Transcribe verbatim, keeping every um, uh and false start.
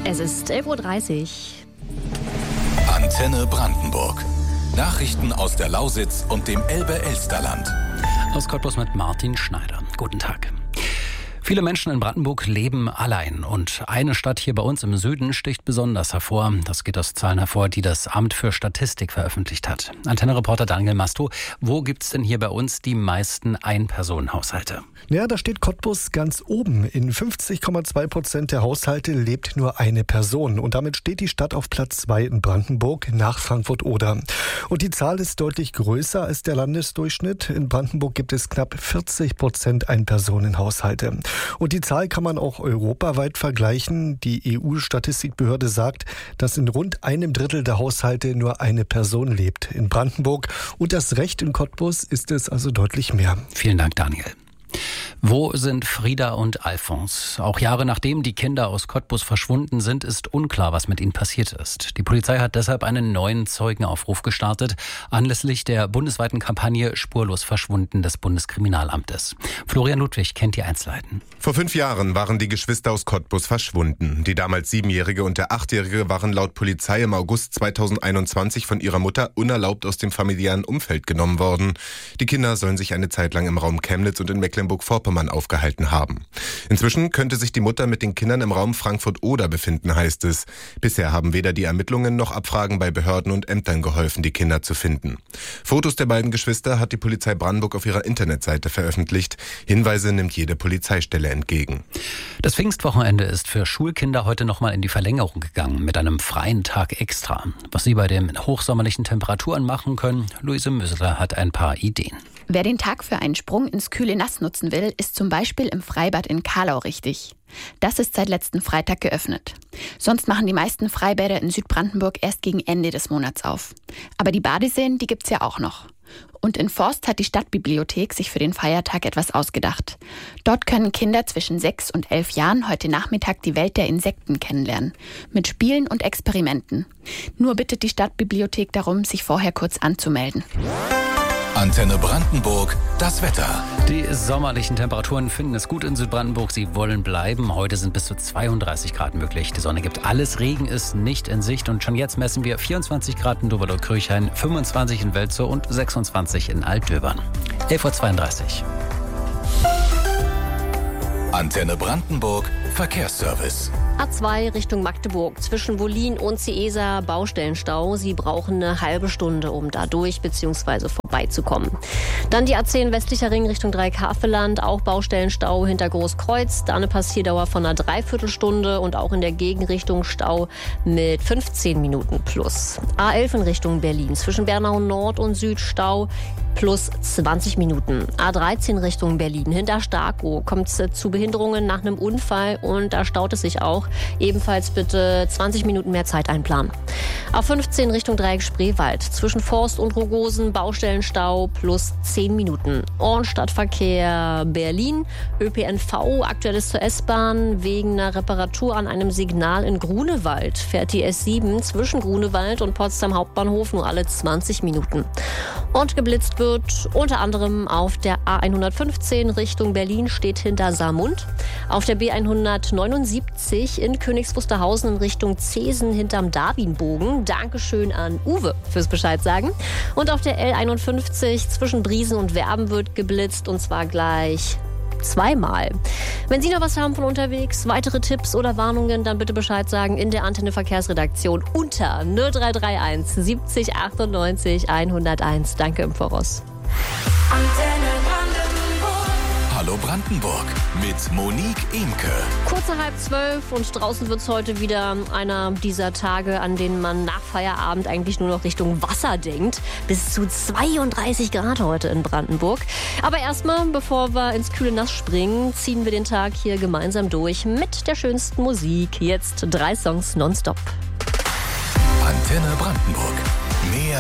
Es ist elf Uhr dreißig. Antenne Brandenburg. Nachrichten aus der Lausitz und dem Elbe-Elsterland. Aus Cottbus mit Martin Schneider. Guten Tag. Viele Menschen in Brandenburg leben allein und eine Stadt hier bei uns im Süden sticht besonders hervor. Das geht aus Zahlen hervor, die das Amt für Statistik veröffentlicht hat. Antenne-Reporter Daniel Masto, wo gibt's denn hier bei uns die meisten Ein-Personen-Haushalte? Ja, da steht Cottbus ganz oben. In fünfzig Komma zwei Prozent der Haushalte lebt nur eine Person. Und damit steht die Stadt auf Platz zwei in Brandenburg nach Frankfurt-Oder. Und die Zahl ist deutlich größer als der Landesdurchschnitt. In Brandenburg gibt es knapp vierzig Prozent Ein-Personen-Haushalte. Und die Zahl kann man auch europaweit vergleichen. Die E U-Statistikbehörde sagt, dass in rund einem Drittel der Haushalte nur eine Person lebt in Brandenburg. Und das Recht in Cottbus ist es also deutlich mehr. Vielen Dank, Daniel. Wo sind Frieda und Alfons? Auch Jahre nachdem die Kinder aus Cottbus verschwunden sind, ist unklar, was mit ihnen passiert ist. Die Polizei hat deshalb einen neuen Zeugenaufruf gestartet, anlässlich der bundesweiten Kampagne Spurlos verschwunden des Bundeskriminalamtes. Florian Ludwig kennt die Einzelheiten. Vor fünf Jahren waren die Geschwister aus Cottbus verschwunden. Die damals Siebenjährige und der Achtjährige waren laut Polizei im August zweitausendeinundzwanzig von ihrer Mutter unerlaubt aus dem familiären Umfeld genommen worden. Die Kinder sollen sich eine Zeit lang im Raum Chemnitz und in Mecklenburg-Vorpommern aufgehalten haben. Inzwischen könnte sich die Mutter mit den Kindern im Raum Frankfurt-Oder befinden, heißt es. Bisher haben weder die Ermittlungen noch Abfragen bei Behörden und Ämtern geholfen, die Kinder zu finden. Fotos der beiden Geschwister hat die Polizei Brandenburg auf ihrer Internetseite veröffentlicht. Hinweise nimmt jede Polizeistelle entgegen. Das Pfingstwochenende ist für Schulkinder heute nochmal in die Verlängerung gegangen mit einem freien Tag extra. Was sie bei den hochsommerlichen Temperaturen machen können, Luise Müsler hat ein paar Ideen. Wer den Tag für einen Sprung ins kühle Nass nutzen will, ist zum Beispiel im Freibad in Kahlau richtig. Das ist seit letzten Freitag geöffnet. Sonst machen die meisten Freibäder in Südbrandenburg erst gegen Ende des Monats auf. Aber die Badeseen, die gibt's ja auch noch. Und in Forst hat die Stadtbibliothek sich für den Feiertag etwas ausgedacht. Dort können Kinder zwischen sechs und elf Jahren heute Nachmittag die Welt der Insekten kennenlernen. Mit Spielen und Experimenten. Nur bittet die Stadtbibliothek darum, sich vorher kurz anzumelden. Antenne Brandenburg, das Wetter. Die sommerlichen Temperaturen finden es gut in Südbrandenburg. Sie wollen bleiben. Heute sind bis zu zweiunddreißig Grad möglich. Die Sonne gibt alles. Regen ist nicht in Sicht. Und schon jetzt messen wir vierundzwanzig Grad in Doberlo-Kirchhain, fünfundzwanzig in Welzow und sechsundzwanzig in Altdöbern. elf Uhr zweiunddreißig. Antenne Brandenburg, Verkehrsservice. A zwei Richtung Magdeburg, zwischen Wollin und Ciesa Baustellenstau. Sie brauchen eine halbe Stunde, um da durch bzw. vorbeizukommen. Dann die A zehn westlicher Ring Richtung Dreieckhaveland, auch Baustellenstau hinter Großkreuz. Da eine Passierdauer von einer Dreiviertelstunde und auch in der Gegenrichtung Stau mit fünfzehn Minuten plus. A elf in Richtung Berlin, zwischen Bernau Nord und Süd Stau plus zwanzig Minuten. A dreizehn Richtung Berlin, hinter Starkow kommt es zu Behinderungen nach einem Unfall und da staut es sich auch. Ebenfalls bitte zwanzig Minuten mehr Zeit einplanen. A fünfzehn Richtung Dreieck Spreewald, zwischen Forst und Rogosen, Baustellenstau plus zehn Minuten. Ornstadtverkehr Berlin, Ö P N V, aktuelles zur S-Bahn. Wegen einer Reparatur an einem Signal in Grunewald fährt die S sieben zwischen Grunewald und Potsdam Hauptbahnhof nur alle zwanzig Minuten. Und geblitzt wird unter anderem auf der A hundertfünfzehn Richtung Berlin, steht hinter Saarmund. Auf der B hundertneunundsiebzig in Königs Wusterhausen in Richtung Zesen hinterm Darwinbogen. Dankeschön an Uwe fürs Bescheid sagen. Und auf der L einundfünfzig zwischen Briesen und Werben wird geblitzt und zwar gleich zweimal. Wenn Sie noch was haben von unterwegs, weitere Tipps oder Warnungen, dann bitte Bescheid sagen in der Antenne Verkehrsredaktion unter null drei drei eins siebzig achtundneunzig hunderteins. Danke im Voraus. Antenne Brandenburg. Hallo Brandenburg mit Monique Imke. Kurze halb zwölf und draußen wird es heute wieder einer dieser Tage, an denen man nach Feierabend eigentlich nur noch Richtung Wasser denkt. Bis zu zweiunddreißig Grad heute in Brandenburg. Aber erstmal, bevor wir ins kühle Nass springen, ziehen wir den Tag hier gemeinsam durch mit der schönsten Musik. Jetzt drei Songs nonstop. Antenne Brandenburg. Mehr